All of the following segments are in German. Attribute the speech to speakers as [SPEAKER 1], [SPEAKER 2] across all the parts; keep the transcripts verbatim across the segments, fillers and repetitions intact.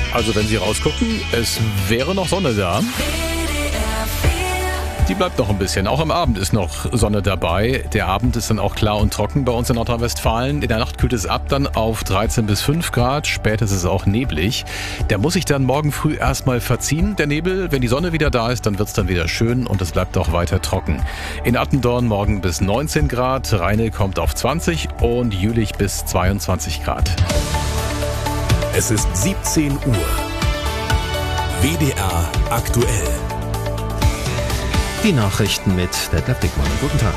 [SPEAKER 1] Also wenn Sie rausgucken, es wäre noch Sonne da. Die bleibt noch ein bisschen. Auch am Abend ist noch Sonne dabei. Der Abend ist dann auch klar und trocken bei uns in Nordrhein-Westfalen. In der Nacht kühlt es ab dann auf dreizehn bis fünf Grad. Später ist es auch neblig. Der muss sich dann morgen früh erstmal verziehen, der Nebel. Wenn die Sonne wieder da ist, dann wird es dann wieder schön und es bleibt auch weiter trocken. In Attendorn morgen bis neunzehn Grad. Rheine kommt auf zwanzig und Jülich bis zweiundzwanzig Grad.
[SPEAKER 2] Es ist siebzehn Uhr. W D R aktuell.
[SPEAKER 3] Die Nachrichten mit Detlef Dickmann. Guten Tag.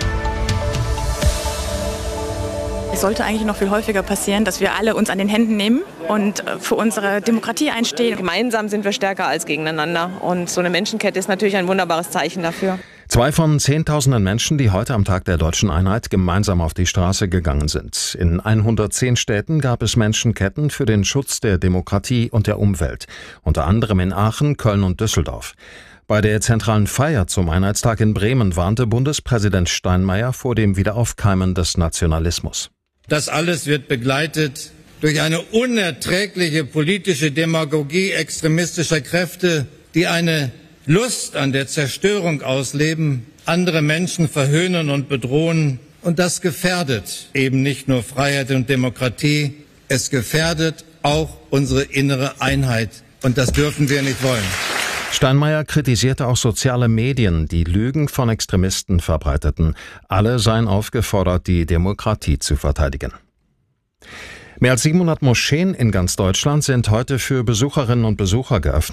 [SPEAKER 4] Es sollte eigentlich noch viel häufiger passieren, dass wir alle uns an den Händen nehmen und für unsere Demokratie einstehen.
[SPEAKER 5] Gemeinsam sind wir stärker als gegeneinander. Und so eine Menschenkette ist natürlich ein wunderbares Zeichen dafür.
[SPEAKER 3] Zwei von zehntausenden Menschen, die heute am Tag der Deutschen Einheit gemeinsam auf die Straße gegangen sind. In hundertzehn Städten gab es Menschenketten für den Schutz der Demokratie und der Umwelt. Unter anderem in Aachen, Köln und Düsseldorf. Bei der zentralen Feier zum Einheitstag in Bremen warnte Bundespräsident Steinmeier vor dem Wiederaufkeimen des Nationalismus.
[SPEAKER 6] Das alles wird begleitet durch eine unerträgliche politische Demagogie extremistischer Kräfte, die eine Lust an der Zerstörung ausleben, andere Menschen verhöhnen und bedrohen. Und das gefährdet eben nicht nur Freiheit und Demokratie, es gefährdet auch unsere innere Einheit. Und das dürfen wir nicht wollen.
[SPEAKER 3] Steinmeier kritisierte auch soziale Medien, die Lügen von Extremisten verbreiteten. Alle seien aufgefordert, die Demokratie zu verteidigen. Mehr als siebenhundert Moscheen in ganz Deutschland sind heute für Besucherinnen und Besucher geöffnet.